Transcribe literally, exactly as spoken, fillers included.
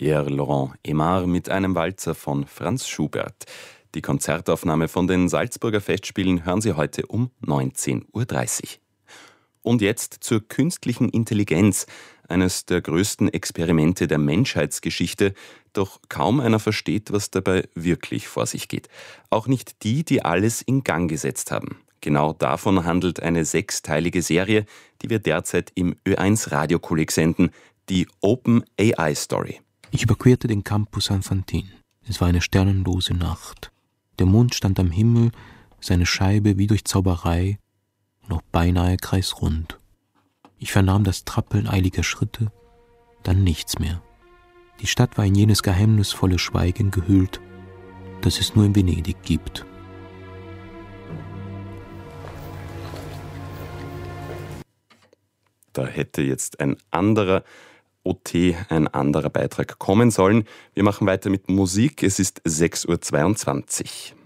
Pierre-Laurent Aimard mit einem Walzer von Franz Schubert. Die Konzertaufnahme von den Salzburger Festspielen hören Sie heute um neunzehn Uhr dreißig. Und jetzt zur künstlichen Intelligenz, eines der größten Experimente der Menschheitsgeschichte, doch kaum einer versteht, was dabei wirklich vor sich geht. Auch nicht die, die alles in Gang gesetzt haben. Genau davon handelt eine sechsteilige Serie, die wir derzeit im Ö eins Radiokolleg senden, die Open A I Story. Ich überquerte den Campus San Fantin. Es war eine sternenlose Nacht. Der Mond stand am Himmel, seine Scheibe wie durch Zauberei, noch beinahe kreisrund. Ich vernahm das Trappeln eiliger Schritte, dann nichts mehr. Die Stadt war in jenes geheimnisvolle Schweigen gehüllt, das es nur in Venedig gibt. Da hätte jetzt ein anderer O T, ein anderer Beitrag kommen sollen. Wir machen weiter mit Musik. Es ist sechs Uhr zweiundzwanzig.